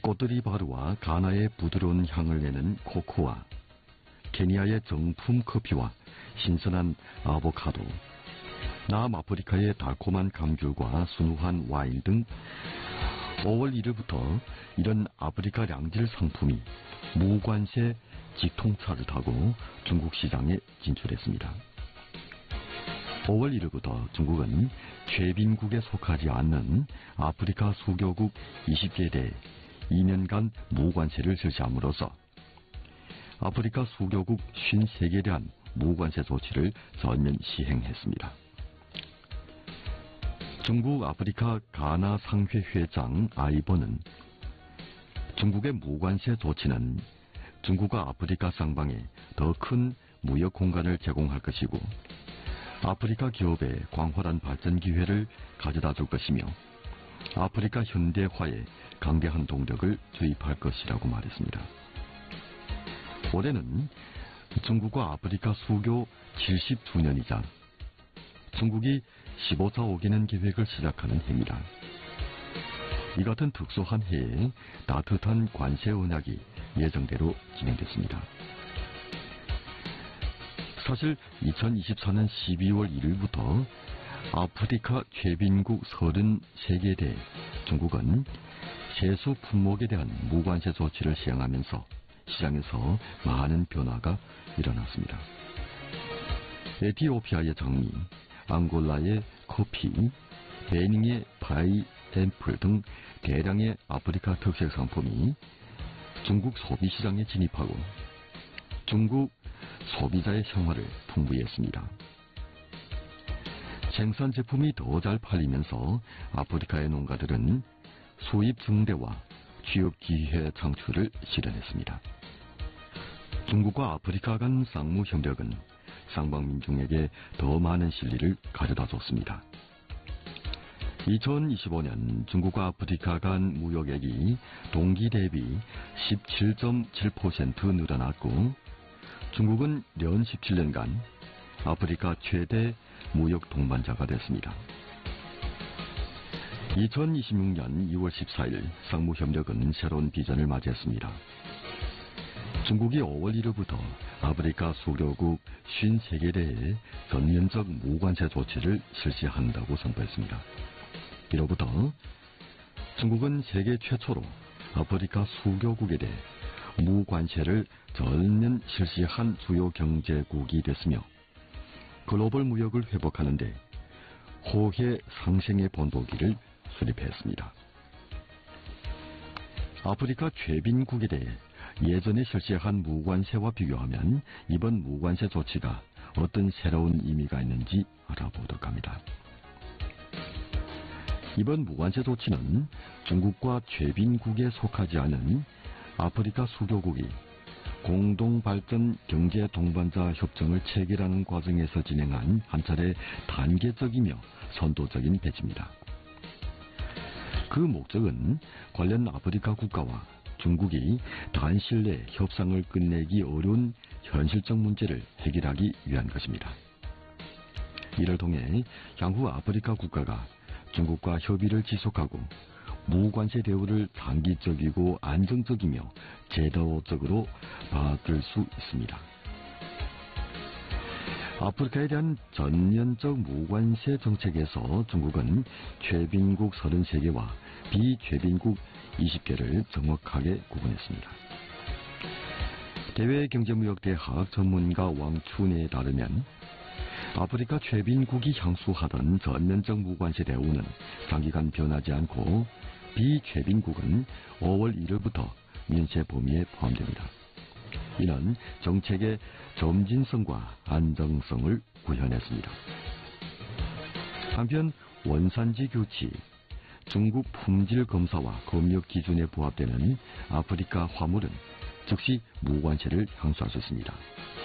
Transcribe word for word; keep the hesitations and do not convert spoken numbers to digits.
꽃들이 바루와 가나의 부드러운 향을 내는 코코아, 케니아의 정품 커피와 신선한 아보카도, 남아프리카의 달콤한 감귤과 순수한 와인 등 오월 일일부터 이런 아프리카 량질 상품이 무관세 직통차를 타고 중국 시장에 진출했습니다. 오월 일일부터 중국은 최빈국에 속하지 않는 아프리카 수교국 이십 개에 대해 이 년간 무관세를 실시함으로써 아프리카 수교국 오십삼 개에 대한 무관세 조치를 전면 시행했습니다. 중국 아프리카 가나 상회 회장 아이버는 중국의 무관세 조치는 중국과 아프리카 쌍방에 더 큰 무역 공간을 제공할 것이고 아프리카 기업의 광활한 발전 기회를 가져다 줄 것이며 아프리카 현대화에 강대한 동력을 주입할 것이라고 말했습니다. 올해는 중국과 아프리카 수교 칠십 주년이자 중국이 십오 차 오 개년 계획을 시작하는 해입니다. 이 같은 특수한 해에 따뜻한 관세 언약이 예정대로 진행됐습니다. 사실 이천이십사 년 십이월 일일부터 아프리카 최빈국 서른세 개에 대해 중국은 세수 품목에 대한 무관세 조치를 시행하면서 시장에서 많은 변화가 일어났습니다. 에티오피아의 장미, 앙골라의 커피, 베닝의 파인애플 등 대량의 아프리카 특색 상품이 중국 소비시장에 진입하고 중국 소비자의 생활을 풍부했습니다. 생산 제품이 더 잘 팔리면서 아프리카의 농가들은 수입 증대와 취업 기회 창출을 실현했습니다. 중국과 아프리카 간 쌍무 협력은 쌍방 민중에게 더 많은 실리를 가져다 줬습니다. 이천이십오 년 중국과 아프리카 간 무역액이 동기 대비 십칠 점 칠 퍼센트 늘어났고 중국은 연 십칠 년간 아프리카 최대 무역 동반자가 됐습니다. 이천이십육 년 이월 십사일 쌍무협력은 새로운 비전을 맞이했습니다. 중국이 오월 일일부터 아프리카 수교국 오십삼 개에 대해 전면적 무관세 조치를 실시한다고 선포했습니다. 이로부터 중국은 세계 최초로 아프리카 수교국에 대해 무관세를 전면 실시한 주요 경제국이 됐으며 글로벌 무역을 회복하는 데 호혜 상생의 본보기를 수립했습니다. 아프리카 최빈국에 대해 예전에 실시한 무관세와 비교하면 이번 무관세 조치가 어떤 새로운 의미가 있는지 알아보도록 합니다. 이번 무관세 조치는 중국과 최빈국에 속하지 않은 아프리카 수교국이 공동발전 경제 동반자 협정을 체결하는 과정에서 진행한 한 차례 단계적이며 선도적인 배치입니다. 그 목적은 관련 아프리카 국가와 중국이 단시일 내 협상을 끝내기 어려운 현실적 문제를 해결하기 위한 것입니다. 이를 통해 향후 아프리카 국가가 중국과 협의를 지속하고 무관세 대우를 단기적이고 안정적이며 제도적으로 받을 수 있습니다. 아프리카에 대한 전면적 무관세 정책에서 중국은 최빈국 서른세 개와 비최빈국 이십 개를 정확하게 구분했습니다. 대외경제무역대학 전문가 왕춘에 따르면 아프리카 최빈국이 향수하던 전면적 무관세 대우는 장기간 변하지 않고 비최빈국은 오월 일일부터 면세 범위에 포함됩니다. 이는 정책의 점진성과 안정성을 구현했습니다. 한편 원산지 규칙, 중국 품질 검사와 검역 기준에 부합되는 아프리카 화물은 즉시 무관세를 향수할 수 있습니다.